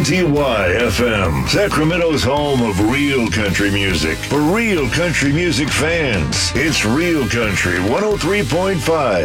WNTY-FM, Sacramento's home of real country music. For real country music fans, it's Real Country 103.5.